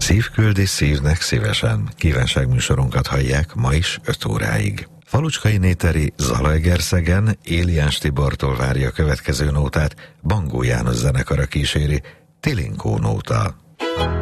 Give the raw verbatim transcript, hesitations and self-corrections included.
Szívküldi szívnek szívesen. Kívánságműsorunkat hallják ma is öt óráig. Falucskai Néteri Zalaegerszegen Éliás Tibortól várja a következő nótát, Bangó János zenekara kíséri, Tilinkó nóta.